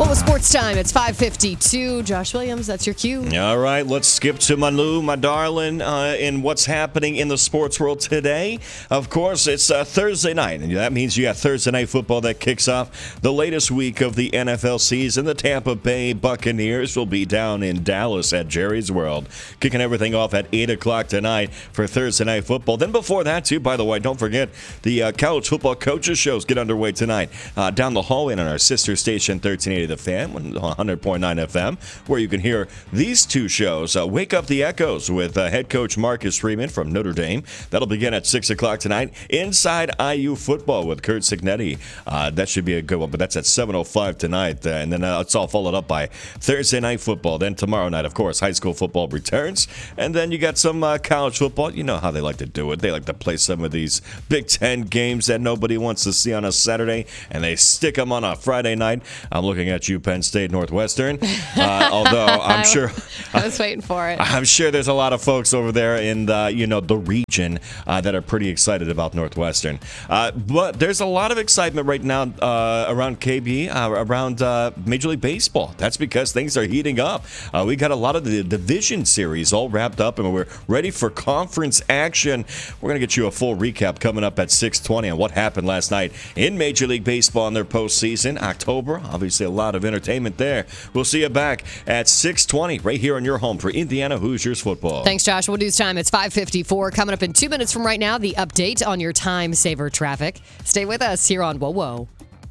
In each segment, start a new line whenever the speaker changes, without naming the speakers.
Well, with sports time, it's 5:52. Josh Williams, that's your cue.
All right, let's skip to Manu, my darling, in what's happening in the sports world today. Of course, it's Thursday night, and that means you got Thursday night football that kicks off the latest week of the NFL season. The Tampa Bay Buccaneers will be down in Dallas at Jerry's World, kicking everything off at 8 o'clock tonight for Thursday night football. Then before that, too, by the way, don't forget the college football coaches shows get underway tonight down the hallway on our sister station, 1380 The Fan, 100.9 FM, where you can hear these two shows. Wake Up the Echoes with head coach Marcus Freeman from Notre Dame. That'll begin at 6 o'clock tonight. Inside IU Football with Kurt Signetti. That should be a good one, but that's at 7:05 tonight. And then it's all followed up by Thursday night football. Then tomorrow night, of course, high school football returns. And then you got some college football. You know how they like to do it. They like to play some of these Big Ten games that nobody wants to see on a Saturday, and they stick them on a Friday night. I'm looking at you, Penn State Northwestern. Although I'm sure
I was waiting for it.
I'm sure there's a lot of folks over there in the region that are pretty excited about Northwestern. But there's a lot of excitement right now around KB, around Major League Baseball. That's because things are heating up. We got a lot of the division series all wrapped up, and we're ready for conference action. We're going to get you a full recap coming up at 6:20 on what happened last night in Major League Baseball in their postseason. October, obviously a lot of entertainment there. We'll see you back at 6:20 right here on your home for Indiana Hoosiers football.
Thanks, Josh. We'll news time. It's 5:54. Coming up in 2 minutes from right now, the update on your time saver traffic. Stay with us here on Whoa Whoa.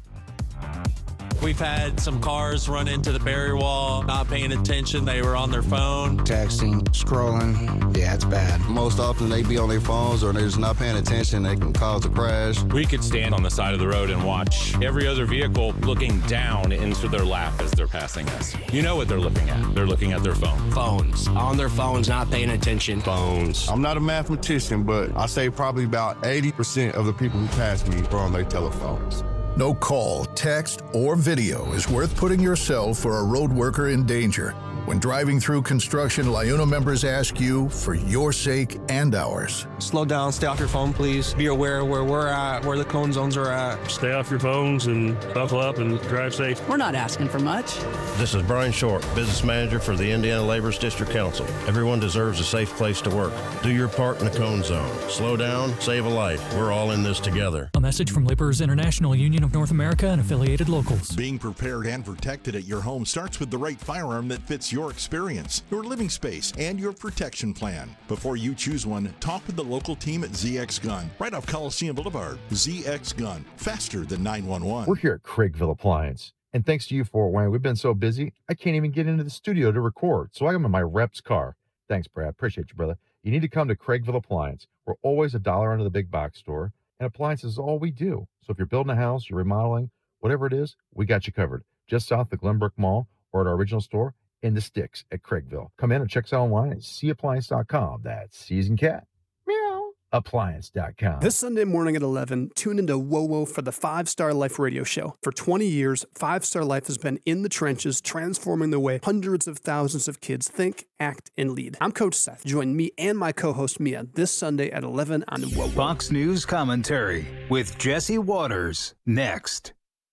We've had some cars run into the barrier wall, not paying attention. They were on their phone.
Texting, scrolling. Yeah, it's bad.
Most often they be on their phones or they're just not paying attention. They can cause a crash.
We could stand on the side of the road and watch every other vehicle looking down into their lap as they're passing us. You know what they're looking at. They're looking at their phone.
Phones. On their phones, not paying attention.
Phones.
I'm not a mathematician, but I say probably about 80% of the people who pass me are on their telephones.
No call, text, or video is worth putting yourself or a road worker in danger. When driving through construction, LIUNA members ask you, for your sake and ours.
Slow down, stay off your phone, please. Be aware of where we're at, where the cone zones are at.
Stay off your phones and buckle up and drive safe.
We're not asking for much.
This is Brian Short, Business Manager for the Indiana Laborers District Council. Everyone deserves a safe place to work. Do your part in the cone zone. Slow down, save a life. We're all in this together.
A message from Laborers International Union of North America and affiliated locals.
Being prepared and protected at your home starts with the right firearm that fits your experience, your living space, and your protection plan. Before you choose one, talk with the local team at ZX Gun, right off Coliseum Boulevard. ZX Gun, faster than 911.
We're here at Craigville Appliance, and thanks to you, Fort Wayne, we've been so busy, I can't even get into the studio to record, so I'm in my rep's car. Thanks, Brad. Appreciate you, brother. You need to come to Craigville Appliance. We're always $1 under the big box store, and appliances is all we do. So if you're building a house, you're remodeling, whatever it is, we got you covered. Just south of Glenbrook Mall or at our original store in the sticks at Craigville. Come in and check us out online at cappliance.com. That's Season Cat. Meow. Appliance.com.
This Sunday morning at 11, tune into Whoa Whoa for the 5 Star Life radio show. For 20 years, 5 Star Life has been in the trenches, transforming the way hundreds of thousands of kids think, act, and lead. I'm Coach Seth. Join me and my co-host Mia this Sunday at 11 on Whoa Whoa.
Fox News Commentary with Jesse Waters. Next.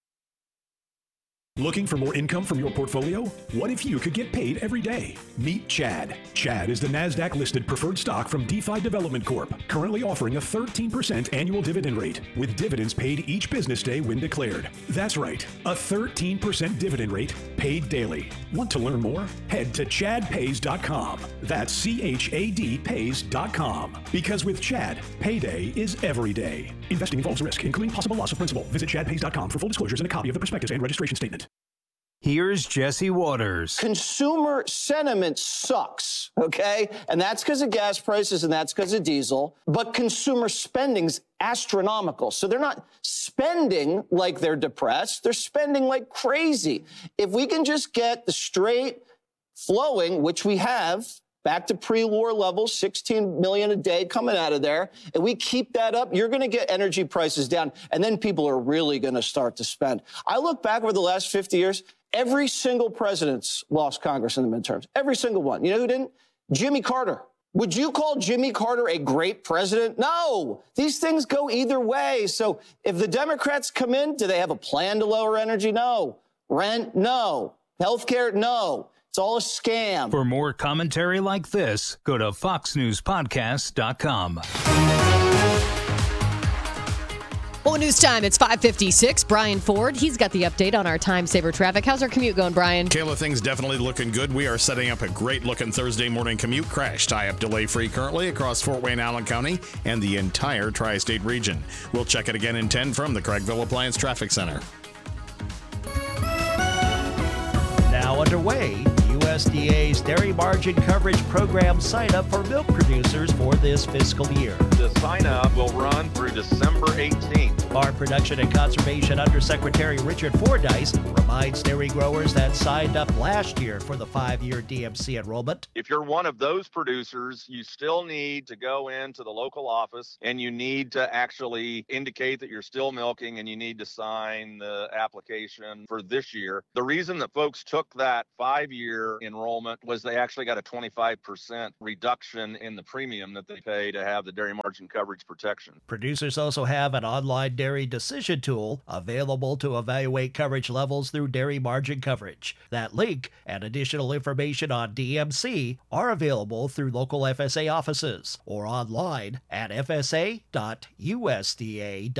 Looking for more income from your portfolio? What if you could get paid every day? Meet Chad. Chad is the NASDAQ-listed preferred stock from DeFi Development Corp., currently offering a 13% annual dividend rate, with dividends paid each business day when declared. That's right, a 13% dividend rate paid daily. Want to learn more? Head to chadpays.com. That's CHAD pays.com. Because with Chad, payday is every day. Investing involves risk, including possible loss of principal. Visit chadpays.com for full disclosures and a copy of the prospectus and registration statement.
Here's Jesse Waters.
Consumer sentiment sucks, okay? And that's because of gas prices and that's because of diesel. But consumer spending's astronomical. So they're not spending like they're depressed. They're spending like crazy. If we can just get the straight flowing, which we have, back to pre-war levels, 16 million a day coming out of there. And we keep that up, you're going to get energy prices down. And then people are really going to start to spend. I look back over the last 50 years, every single president's lost Congress in the midterms. Every single one. You know who didn't? Jimmy Carter. Would you call Jimmy Carter a great president? No. These things go either way. So if the Democrats come in, do they have a plan to lower energy? No. Rent? No. Healthcare? No. It's all a scam.
For more commentary like this, go to foxnewspodcast.com.
Well, news time. It's 5:56. Brian Ford, he's got the update on our time saver traffic. How's our commute going, Brian?
Kayla, things definitely looking good. We are setting up a great-looking Thursday morning commute. Crash tie-up delay-free currently across Fort Wayne, Allen County, and the entire tri-state region. We'll check it again in 10 from the Craigville Appliance Traffic Center.
Now underway, USDA's Dairy Margin Coverage Program sign-up for milk producers for this fiscal year.
The sign-up will run through December 18th.
Farm Production and Conservation Undersecretary Richard Fordyce reminds dairy growers that signed up last year for the 5-year DMC enrollment.
If you're one of those producers, you still need to go into the local office and you need to actually indicate that you're still milking, and you need to sign the application for this year. The reason that folks took that 5-year enrollment was they actually got a 25% reduction in the premium that they pay to have the dairy margin coverage protection.
Producers also have an online dairy decision tool available to evaluate coverage levels through dairy margin coverage. That link and additional information on DMC are available through local FSA offices or online at fsa.usda.gov.